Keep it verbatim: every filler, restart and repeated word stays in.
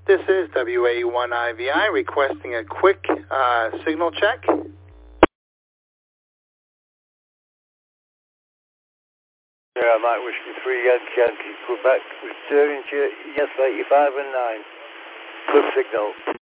This is W A one I V I requesting a quick uh, signal check. Yeah, Mike Whiskey three Yankee Yankee Quebec, returning to yes eighty-five and nine. Good signal.